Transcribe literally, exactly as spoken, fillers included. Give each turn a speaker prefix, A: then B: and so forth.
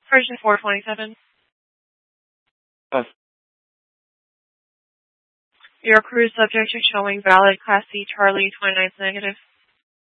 A: Version four twenty-seven.
B: Yes.
A: Your crew is subject to showing valid Class C Charlie twenty-ninth negative.